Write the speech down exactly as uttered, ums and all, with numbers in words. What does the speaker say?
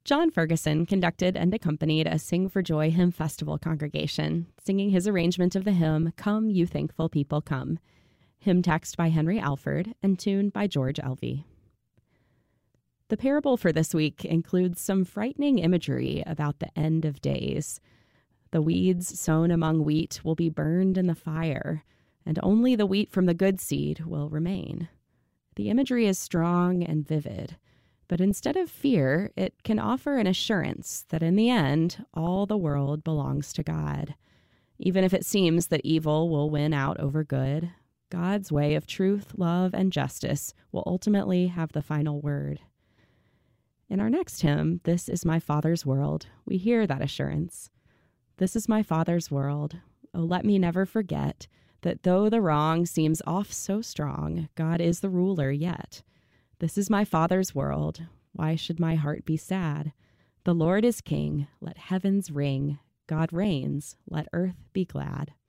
John Ferguson conducted and accompanied a Sing for Joy Hymn Festival congregation, singing his arrangement of the hymn, Come, You Thankful People, Come. Hymn text by Henry Alford and tune by George Elvey. The parable for this week includes some frightening imagery about the end of days. The weeds sown among wheat will be burned in the fire, and only the wheat from the good seed will remain. The imagery is strong and vivid, but instead of fear, it can offer an assurance that in the end, all the world belongs to God. Even if it seems that evil will win out over good, God's way of truth, love, and justice will ultimately have the final word. In our next hymn, This Is My Father's World, we hear that assurance. This is my Father's world. Oh, let me never forget that though the wrong seems oft so strong, God is the ruler yet. This is my Father's world. Why should my heart be sad? The Lord is King. Let heavens ring. God reigns. Let earth be glad.